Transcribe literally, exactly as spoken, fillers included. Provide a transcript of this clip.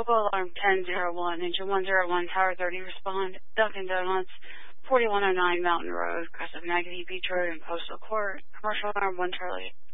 Local Alarm ten oh one, Engine one oh one, Tower thirty, respond. Dunkin' Donuts, forty-one oh nine Mountain Road, Crest of Maggie Beach Road, and Postal Court. Commercial Alarm one Charlie.